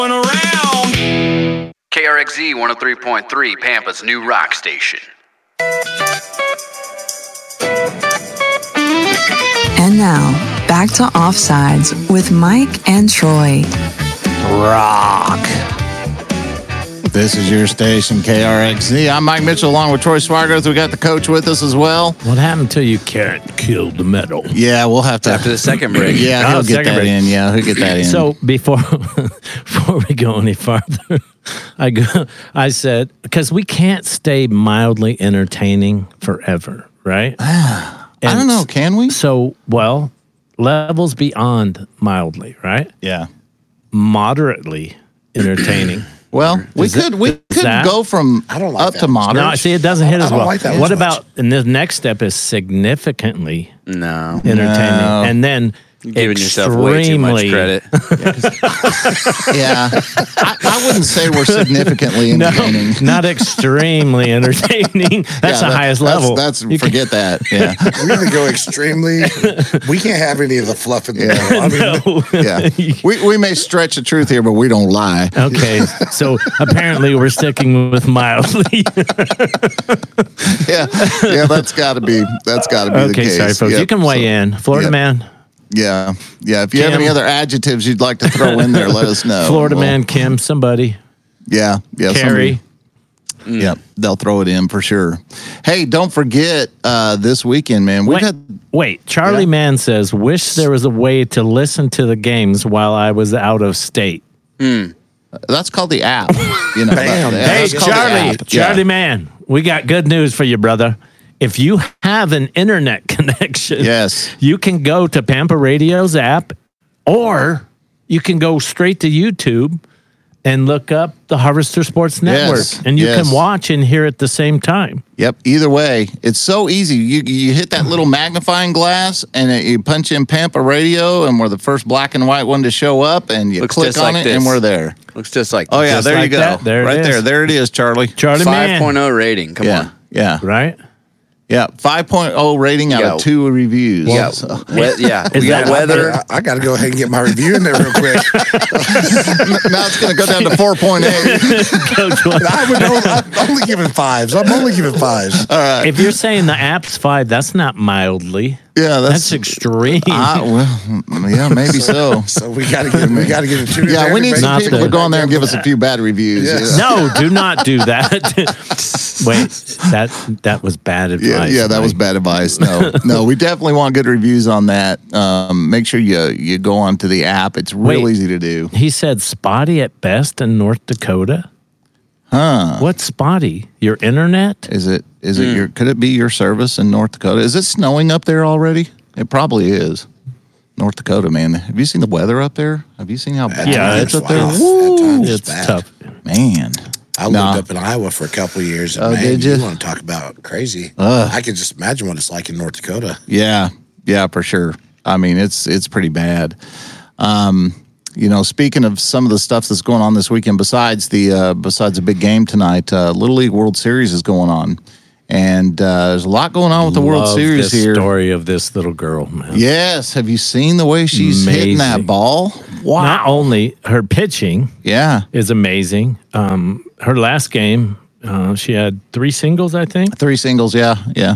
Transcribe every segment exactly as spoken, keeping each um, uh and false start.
Around. K R X Z one oh three point three, Pampa's new rock station. And now, back to Offsides with Mike and Troy. Rock. This is your station, K R X Z. I'm Mike Mitchell along with Troy Swargoth. We got the coach with us as well. What happened till you can't kill the metal? Yeah, we'll have to. After the second break. Yeah, Oh, he'll get second that break. in. Yeah, he'll get that in. So before before we go any farther, I go. I said because we can't stay mildly entertaining forever, right? I don't know. Can we? So well, levels beyond mildly, right? Yeah. Moderately entertaining. Well, we Is could it- we is could that- go from I don't like up that to much. moderate. No, see, it doesn't hit I as don't well. like that What much. about? And the next step is significantly No. entertaining, No. and then You're giving yourself way too much extremely- credit. Yeah, I, I wouldn't say we're significantly No, entertaining. not extremely entertaining. That's Yeah, the that- highest that's- level. That's, You can- forget that. Yeah, We're going to go extremely. We can't have any of the fluff in the Yeah. middle. I mean, yeah. We we may stretch the truth here, but we don't lie. Okay, so apparently we're sticking with mildly. Yeah, yeah. That's got to be that's got to be the Okay, case. sorry, folks. Yep. You can weigh So- in. Florida yep. man, Yeah, yeah. If you have Kim. any other adjectives you'd like to throw in there, let us know. Florida We'll- man, Kim, somebody, Yeah, yeah. Carrie. somebody- Yep, they'll throw it in for sure. Hey, don't forget uh, this weekend, man. We've Wait, had wait. Charlie Yeah. Man says, "Wish there was a way to listen to the games while I was out of state." that's called the app. You know, Bam. that- Hey, that's called the Charlie, app. Charlie Yeah. Man, we got good news for you, brother. If you have an internet connection, Yes. you can go to Pampa Radio's app, or you can go straight to YouTube and look up the Harvester Sports Network, Yes, and you yes. can watch and hear at the same time. Yep. Either way, it's so easy. You you hit that little magnifying glass, and it, you punch in Pampa Radio, and we're the first black and white one to show up, and you Looks click just on like it, and this. we're there. Looks just like Oh yeah, Just there like you go. that. There it right is. there. There it is, Charlie. Charlie Man, five point oh rating. Come yeah, on. yeah, right? yeah. five point oh rating out Yeah. of two reviews. Yeah, So- we- yeah. Is we got that- weather. I, I got to go ahead and get my review in there real quick. now it's going to go down to four point eight. Coach, what- I would only, I'm only giving fives. I'm only giving fives. if you're saying the app's five, that's not mildly. Yeah, That's that's. extreme. Ah, well, yeah, maybe so. So we got to get we got to get a two. in Yeah, there we need to some Not make- people the- to go on there and give us a few bad reviews. Yes. Yeah. No, do not do that. Wait, that that was bad advice. Yeah, yeah, that was Mike. bad advice. No, no, we definitely want good reviews on that. Um, make sure you you go onto the app. It's real Wait. easy to do. He said spotty at best in North Dakota. Huh? What's spotty? Your internet? Is it? Is it your? Could it be your service in North Dakota? Is it snowing up there already? It probably is. North Dakota, man. Have you seen the weather up there? Have you seen how bad Yeah, it it's is up there? wow. Woo, At times It's bad. tough. man. I lived Nah. up in Iowa for a couple of years. And Oh, man, did you? want to talk about crazy? Ugh. I can just imagine what it's like in North Dakota. Yeah, yeah, for sure. I mean, it's it's pretty bad. Um, you know, speaking of some of the stuff that's going on this weekend, besides the uh, besides the big game tonight, uh, Little League World Series is going on, and uh, there's a lot going on with the World Love Series this here. story of this little girl, man. Yes, have you seen the way she's hitting that Amazing. ball? Wow. Not only her pitching Yeah, is amazing. Um, her last game, uh, she had three singles, I think. three singles. Yeah, yeah,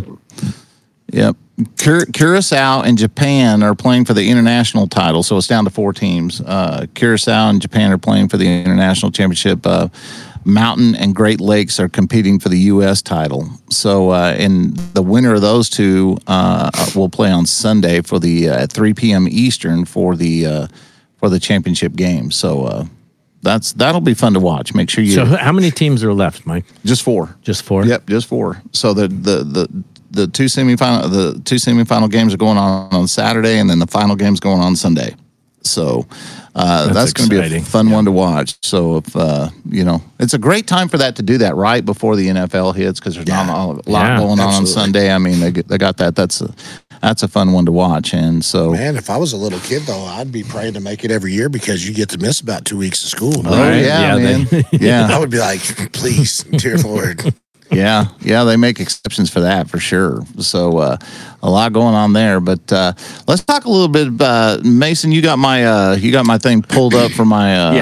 yep. Cur- Curacao and Japan are playing for the international title, so it's down to four teams. Uh, Curacao and Japan are playing for the international championship. Uh, Mountain and Great Lakes are competing for the U S title. So, uh, and the winner of those two uh, will play on Sunday for the uh, at three p.m. Eastern for the uh, for the championship game. So uh, that's that'll be fun to watch. Make sure you So, how many teams are left, Mike? just four. Just four? Yep, just four. So the the the the two semifinal the two semifinal games are going on on Saturday, and then the final game's going on Sunday. So uh, That's that's, going to be a exciting. fun one to watch. So if uh, you know, it's a great time for that to do that right before the N F L hits because there's not a lot Yeah, going on on absolutely. Sunday. I mean, they get, they got that. That's a that's a fun one to watch. And so Man, if I was a little kid though, I'd be praying to make it every year because you get to miss about two weeks of school. oh Right. yeah, Yeah, man, they- yeah. I would be like, please, dear Lord. Yeah, yeah, they make exceptions for that for sure. So uh, a lot going on there. But uh, let's talk a little bit. Uh, Mason, you got my uh, you got my thing pulled up for my uh, Yeah.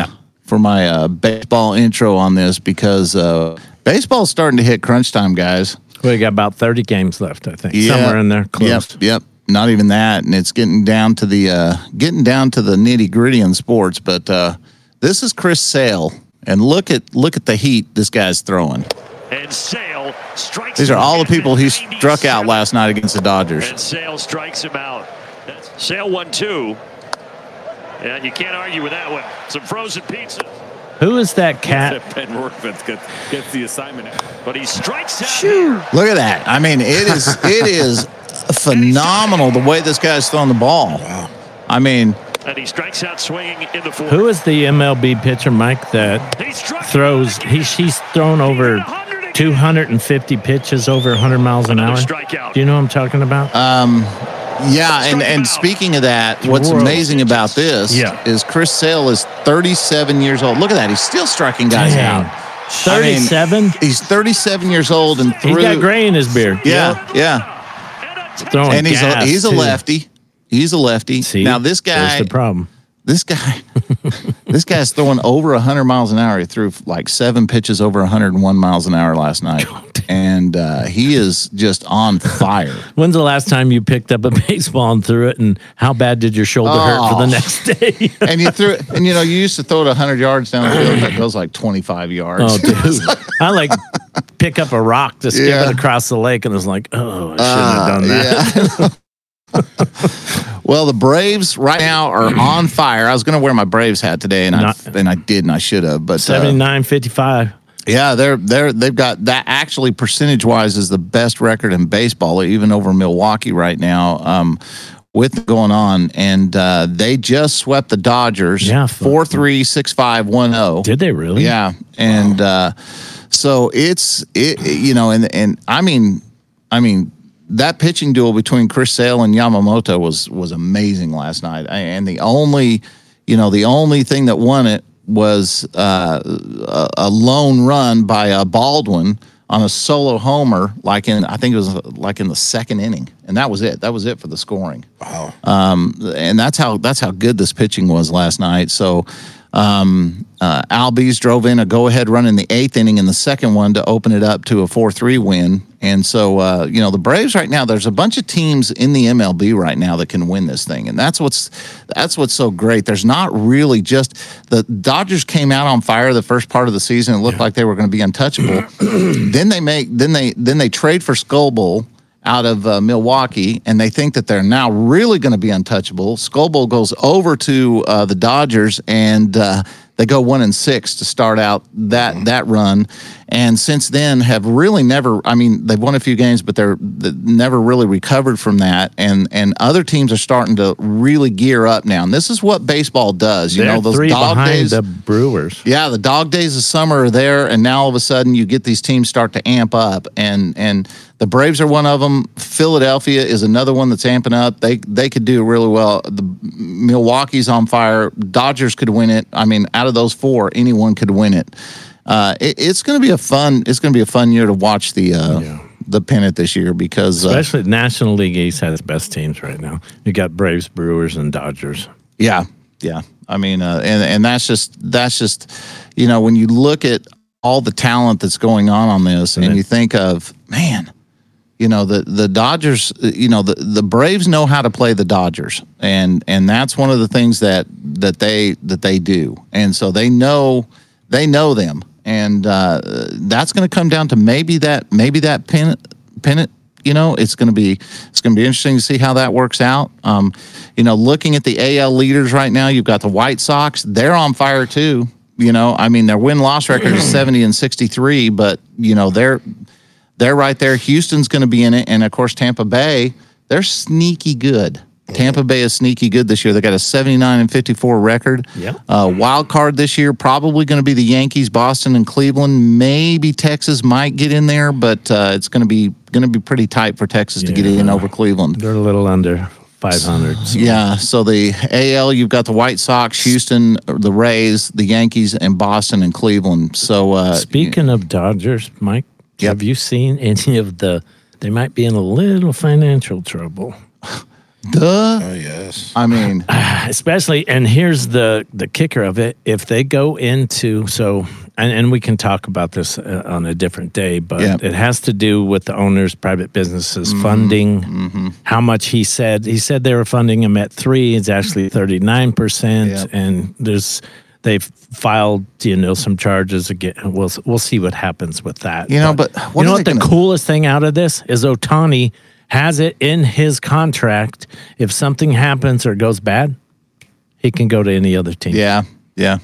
for my uh, baseball intro on this because uh, baseball's starting to hit crunch time, guys. We got about thirty games left, I think, yeah. somewhere in there, close. Yep, yep. Not even that, and it's getting down to the uh, getting down to the nitty gritty in sports. But uh, this is Chris Sale, and look at look at the heat this guy's throwing. And Sale strikes. These are all the people he struck out last night against the Dodgers. And Sale strikes him out. Sale one two. And you can't argue with that one. Some frozen pizza. Who is that cat? Ben Rorquist gets, gets the assignment. But he strikes out here. Look at that. I mean, it is it is phenomenal the way this guy's throwing the ball. Wow. I mean. And he strikes out swinging in the fourth. Who is the M L B pitcher, Mike, that throws? He's, he's thrown over two hundred fifty pitches over one hundred miles an hour. Do you know what I'm talking about? Um. Yeah, and, and speaking of that, what's amazing about this yeah. is Chris Sale is thirty-seven years old. Look at that. He's still striking guys Dang. out. thirty-seven? I mean, he's thirty-seven years old and through. He's got gray in his beard. Yeah, yeah. Throwing and he's gas a, he's a too. lefty. He's a lefty. See, now this guy. That's the problem. This guy, this guy's throwing over one hundred miles an hour. He threw like seven pitches over one hundred one miles an hour last night. And uh, he is just on fire. When's the last time you picked up a baseball and threw it, and how bad did your shoulder oh. hurt for the next day? And you threw it, and you know, you used to throw it one hundred yards down the field, that goes like twenty-five yards. Oh, dude. I like pick up a rock to skip yeah. it across the lake, and it's like, oh, I shouldn't uh, have done that. Yeah. Well, the Braves right now are on fire. I was going to wear my Braves hat today, and Not, I and I did, and I should have. But seventy-nine fifty-five. Uh, yeah, they're they're they've got that. Actually, percentage wise, is the best record in baseball, even over Milwaukee right now. Um, with going on, and uh, they just swept the Dodgers. Yeah, four three six five one zero. Did they really? Yeah, and wow. uh, so it's it. You know, and and I mean, I mean. That pitching duel between Chris Sale and Yamamoto was was amazing last night, and the only, you know, the only thing that won it was uh, a, a lone run by uh, Baldwin on a solo homer, like in I think it was like in the second inning, and that was it. That was it for the scoring. Wow. Um, and that's how that's how good this pitching was last night. So. Um, uh, Albies drove in a go-ahead run in the eighth inning in the second one to open it up to a four three win. And so, uh, you know, the Braves right now, there's a bunch of teams in the M L B right now that can win this thing. And that's what's that's what's so great. There's not really just – the Dodgers came out on fire the first part of the season. It looked like they were going to be untouchable. then they make then they then they trade for Scobel out of uh, Milwaukee, and they think that they're now really going to be untouchable. Scobel goes over to uh, the Dodgers, and uh, they go one and six to start out that mm-hmm. that run. And since then, have really never. I mean, they've won a few games, but they're, they've never really recovered from that. And and other teams are starting to really gear up now. And this is what baseball does. You they're know, those three dog behind days. The Brewers. Yeah, the dog days of summer are there, and now all of a sudden you get these teams start to amp up, and and. The Braves are one of them. Philadelphia is another one that's amping up. They they could do really well. The Milwaukee's on fire. Dodgers could win it. I mean, out of those four, anyone could win it. Uh, it it's going to be a fun. It's going to be a fun year to watch the uh, yeah. the pennant this year because especially uh, National League East has the best teams right now. You got Braves, Brewers, and Dodgers. Yeah, yeah. I mean, uh, and and that's just that's just you know when you look at all the talent that's going on on this, and, and you think of man. You know, the, the Dodgers, you know, the, the Braves know how to play the Dodgers. And and that's one of the things that that they that they do. And so they know they know them. And uh, that's going to come down to maybe that maybe that pennant pennant, you know, it's going to be it's going to be interesting to see how that works out. Um, you know, looking at the A L leaders right now, you've got the White Sox, they're on fire too. You know, I mean, their win-loss record is seventy and sixty-three, but you know, they're They're right there. Houston's going to be in it. And, of course, Tampa Bay, they're sneaky good. Tampa Bay is sneaky good this year. They got a seventy-nine and fifty-four record. Yep. Uh, wild card this year, probably going to be the Yankees, Boston, and Cleveland. Maybe Texas might get in there, but uh, it's going to be going to be pretty tight for Texas yeah. to get in over Cleveland. They're a little under five hundred. So. Yeah, so the A L, you've got the White Sox, Houston, the Rays, the Yankees, and Boston and Cleveland. So uh, Speaking of Dodgers, Mike, Yep. have you seen any of the – they might be in a little financial trouble. Duh. Oh, yes. I mean, Especially, and here's the the kicker of it: if they go into so, and, and we can talk about this uh, on a different day, but Yep. it has to do with the owner's private businesses funding. Mm-hmm. How much he said he said they were funding him at three. It's actually thirty nine percent, Yep. and there's they've filed you know some charges again. We'll we'll see what happens with that. You know, but what you know are what they the gonna- coolest thing out of this is Ohtani has it in his contract. If something happens or goes bad, he can go to any other team. yeah, yeah.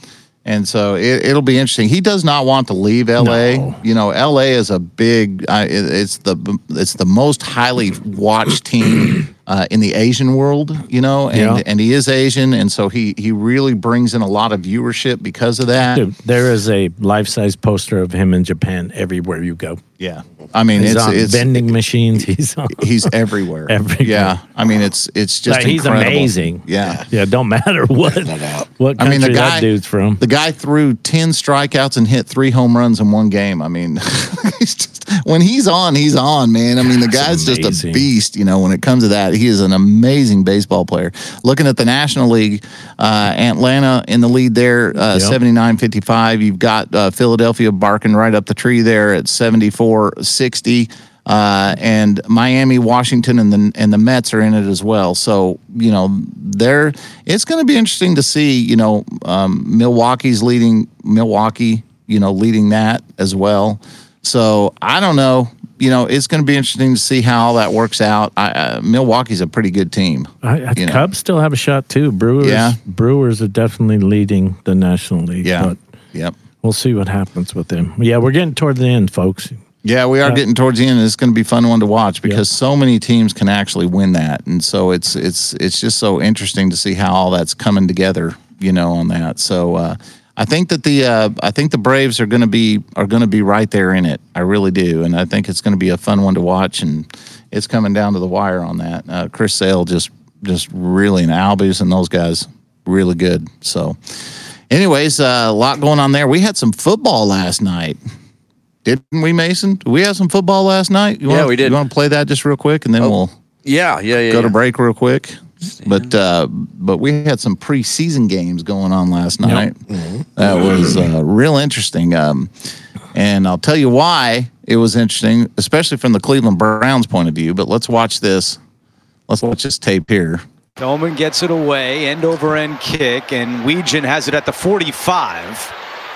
And so it, it'll be interesting. He does not want to leave L A. No. You know, L A is a big. Uh, it, it's the it's the most highly watched team uh, in the Asian world. You know, and Yeah. and he is Asian, and so he he really brings in a lot of viewership because of that. Dude, there is a life-size poster of him in Japan everywhere you go. Yeah, I mean He's it's on it's vending machines. He's on. he's everywhere. Everywhere. Yeah, I mean it's it's just Like, he's incredible. amazing. Yeah. Yeah, don't matter what what I country mean, the guy, that dude's from. The guy threw ten strikeouts and hit three home runs in one game. I mean, he's just, when he's on, he's on, man. I mean, the guy's just a amazing. beast, you know, when it comes to that. He is an amazing baseball player. Looking at the National League, uh, Atlanta in the lead there, uh, Yep. seventy-nine fifty-five. You've got uh, Philadelphia barking right up the tree there at seventy-four sixty. Uh, and Miami, Washington, and the and the Mets are in it as well. So you know, they're it's going to be interesting to see. You know, um, Milwaukee's leading Milwaukee. You know, leading that as well. So I don't know. You know, it's going to be interesting to see how all that works out. I, uh, Milwaukee's a pretty good team. I, I, you know. Cubs still have a shot too. Brewers, Yeah. Brewers are definitely leading the National League. Yeah. But Yep. we'll see what happens with them. Yeah, we're getting toward the end, folks. Yeah, we are Yeah. getting towards the end. It's going to be a fun one to watch because so many teams can actually win that, and so it's it's it's just so interesting to see how all that's coming together. You know, on that. So uh, I think that the uh, I think the Braves are going to be are going to be right there in it. I really do, and I think it's going to be a fun one to watch. And it's coming down to the wire on that. Uh, Chris Sale just just really and Albies and those guys really good. So, anyways, uh, a lot going on there. We had some football last night. Didn't we, Mason? Did we have some football last night? You Yeah, wanna, we did. You want to play that just real quick, and then we'll Yeah, yeah, yeah. go yeah. to break real quick. But uh, but we had some preseason games going on last night. That was uh, real interesting. Um, and I'll tell you why it was interesting, especially from the Cleveland Browns point of view. But let's watch this. Let's watch this tape here. Doman gets it away, end over end kick, and Weegan has it at the forty-five.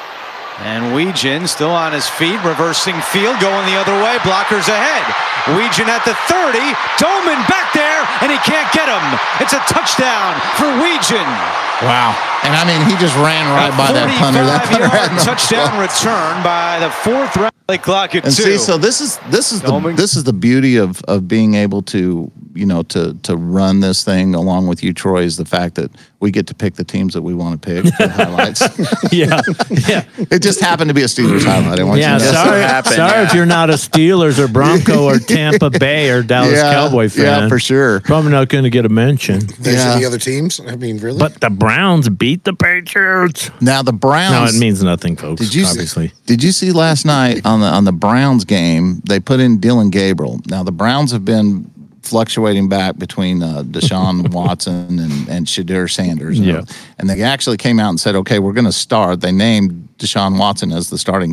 And Weegan still on his feet, reversing field, going the other way, blockers ahead. Weegan at the thirty, Doman back there, and he can't get him. It's a touchdown for Weegan. Wow. And I mean, he just ran right by that punter. That punter had no touchdown clue. return by the fourth round. Play clock at And two. see, so this is this is the Doman. this is the beauty of of being able to you know to to run this thing along with you, Troy, is the fact that we get to pick the teams that we want to pick for highlights. Yeah, yeah, It just happened to be a Steelers highlight. I want yeah. you to know. Sorry, happened, sorry yeah. if you're not a Steelers or Bronco or Tampa Bay or Dallas Yeah, Cowboy fan. yeah, for sure. Probably not going to get a mention. There's Yeah. any other teams? I mean, really? But the Browns beat the Patriots. Now the Browns. No, it means nothing, folks. Did you obviously. See, did you see last night on the on the Browns game? They put in Dylan Gabriel. Now the Browns have been fluctuating back between uh, Deshaun Watson and and Shadur Sanders. Yeah. And they actually came out and said, okay, we're going to start. They named Deshaun Watson as the starting